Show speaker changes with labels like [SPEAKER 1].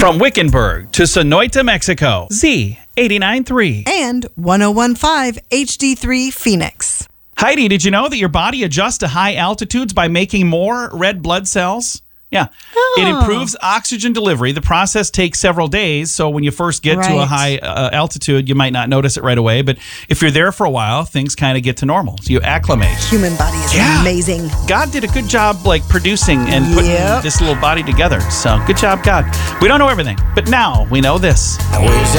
[SPEAKER 1] From Wickenburg to Sonoita, Mexico, Z89.3.
[SPEAKER 2] And 101.5 HD3 Phoenix.
[SPEAKER 1] Heidi, did you know that your body adjusts to high altitudes by making more red blood cells? Yeah. It improves oxygen delivery. The process takes several days, so when you first get to a high altitude, you might not notice it right away, but if you're there for a while, things kind of get to normal. So you acclimate.
[SPEAKER 2] Human body is amazing.
[SPEAKER 1] God did a good job producing and putting this little body together. So good job, God. We don't know everything, but now we know this.
[SPEAKER 3] I wish